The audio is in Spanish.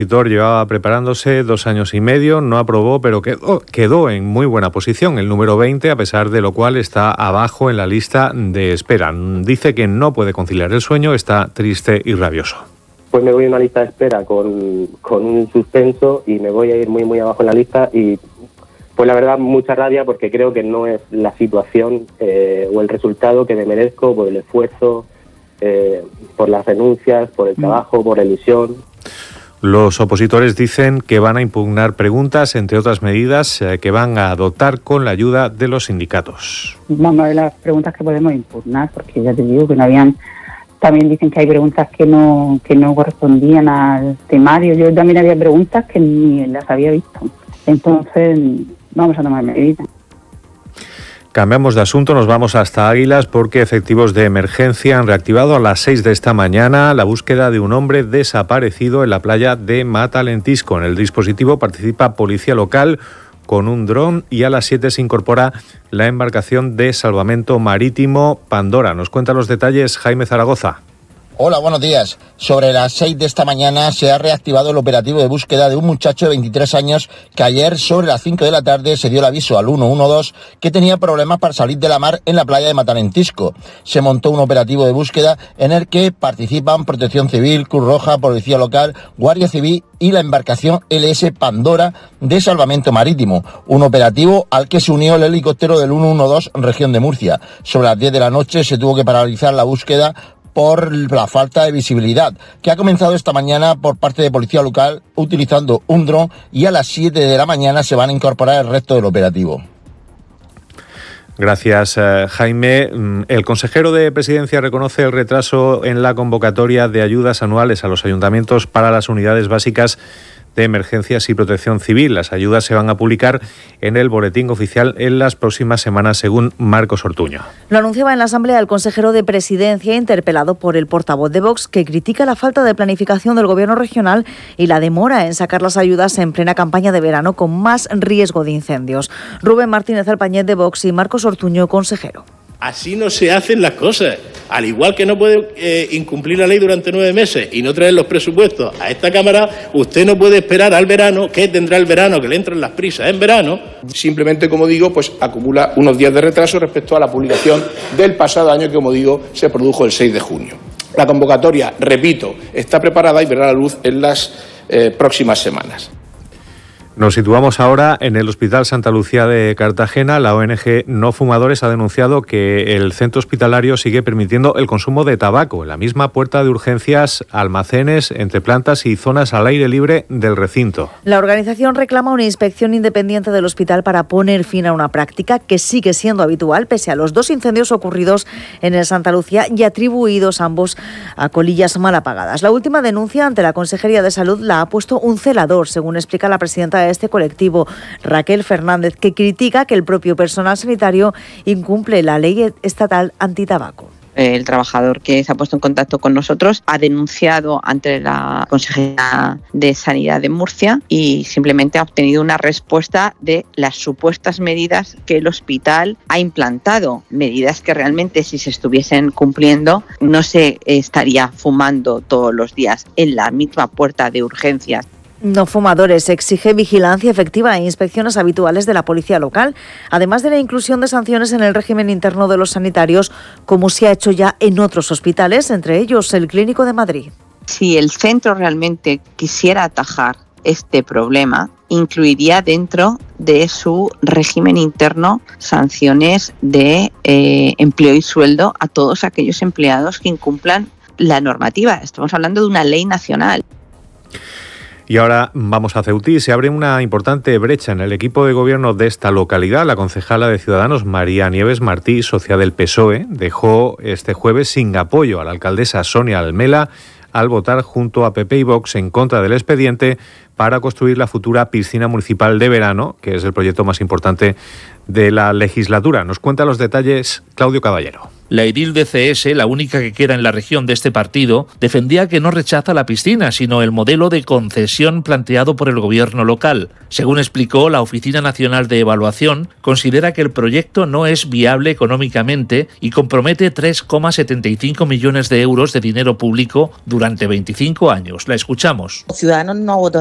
El llevaba preparándose 2 años y medio, no aprobó, pero quedó en muy buena posición, el número 20, a pesar de lo cual está abajo en la lista de espera. Dice que no puede conciliar el sueño, está triste y rabioso. Pues me voy a una lista de espera con un suspenso y me voy a ir muy abajo en la lista y pues la verdad mucha rabia porque creo que no es la situación o el resultado que me merezco por el esfuerzo, por las renuncias, por el trabajo, por la ilusión. Los opositores dicen que van a impugnar preguntas, entre otras medidas que van a adoptar con la ayuda de los sindicatos. Vamos a ver las preguntas que podemos impugnar, porque ya te digo que no habían. También dicen que hay preguntas que no correspondían al temario. Yo también había preguntas que ni las había visto. Entonces, vamos a tomar medidas. Cambiamos de asunto, nos vamos hasta Águilas porque efectivos de emergencia han reactivado a las 6 de esta mañana la búsqueda de un hombre desaparecido en la playa de Matalentisco. En el dispositivo participa policía local con un dron y a las 7 se incorpora la embarcación de salvamento marítimo Pandora. Nos cuenta los detalles Jaime Zaragoza. Hola, buenos días. Sobre las 6 de esta mañana se ha reactivado el operativo de búsqueda de un muchacho de 23 años que ayer sobre las 5 de la tarde se dio el aviso al 112 que tenía problemas para salir de la mar en la playa de Matalentisco. Se montó un operativo de búsqueda en el que participan Protección Civil, Cruz Roja, Policía Local, Guardia Civil y la embarcación LS Pandora de Salvamento Marítimo. Un operativo al que se unió el helicóptero del 112 región de Murcia. Sobre las 10 de la noche se tuvo que paralizar la búsqueda por la falta de visibilidad, que ha comenzado esta mañana por parte de Policía Local utilizando un dron y a las 7 de la mañana se van a incorporar el resto del operativo. Gracias, Jaime. El consejero de Presidencia reconoce el retraso en la convocatoria de ayudas anuales a los ayuntamientos para las unidades básicas de emergencias y protección civil. Las ayudas se van a publicar en el boletín oficial en las próximas semanas, según Marcos Ortuño. Lo anunciaba en la Asamblea el consejero de Presidencia, interpelado por el portavoz de Vox, que critica la falta de planificación del Gobierno regional y la demora en sacar las ayudas en plena campaña de verano con más riesgo de incendios. Rubén Martínez Alpañez de Vox y Marcos Ortuño, consejero. Así no se hacen las cosas. Al igual que no puede incumplir la ley durante 9 meses y no traer los presupuestos a esta Cámara, usted no puede esperar al verano. ¿Qué tendrá el verano? Que le entran las prisas en verano. Simplemente, como digo, pues acumula unos días de retraso respecto a la publicación del pasado año, que, como digo, se produjo el 6 de junio. La convocatoria, repito, está preparada y verá la luz en las próximas semanas. Nos situamos ahora en el Hospital Santa Lucía de Cartagena. La ONG No Fumadores ha denunciado que el centro hospitalario sigue permitiendo el consumo de tabaco en la misma puerta de urgencias, almacenes, entre plantas y zonas al aire libre del recinto. La organización reclama una inspección independiente del hospital para poner fin a una práctica que sigue siendo habitual pese a los 2 incendios ocurridos en el Santa Lucía y atribuidos ambos a colillas mal apagadas. La última denuncia ante la Consejería de Salud la ha puesto un celador, según explica la presidenta de este colectivo, Raquel Fernández, que critica que el propio personal sanitario incumple la ley estatal antitabaco. El trabajador que se ha puesto en contacto con nosotros ha denunciado ante la Consejería de Sanidad de Murcia y simplemente ha obtenido una respuesta de las supuestas medidas que el hospital ha implantado, medidas que realmente, si se estuviesen cumpliendo, no se estaría fumando todos los días en la misma puerta de urgencias. No Fumadores exige vigilancia efectiva e inspecciones habituales de la policía local, además de la inclusión de sanciones en el régimen interno de los sanitarios, como se ha hecho ya en otros hospitales, entre ellos el Clínico de Madrid. Si el centro realmente quisiera atajar este problema, incluiría dentro de su régimen interno sanciones de empleo y sueldo a todos aquellos empleados que incumplan la normativa. Estamos hablando de una ley nacional. Y ahora vamos a Ceutí. Se abre una importante brecha en el equipo de gobierno de esta localidad. La concejala de Ciudadanos, María Nieves Martí, socia del PSOE, dejó este jueves sin apoyo a la alcaldesa Sonia Almela al votar junto a PP y Vox en contra del expediente para construir la futura piscina municipal de verano, que es el proyecto más importante de la legislatura. Nos cuenta los detalles Claudio Caballero. La edil de CS, la única que queda en la región de este partido, defendía que no rechaza la piscina, sino el modelo de concesión planteado por el gobierno local. Según explicó, la Oficina Nacional de Evaluación considera que el proyecto no es viable económicamente y compromete 3,75 millones de euros de dinero público durante 25 años. La escuchamos. Ciudadanos no votó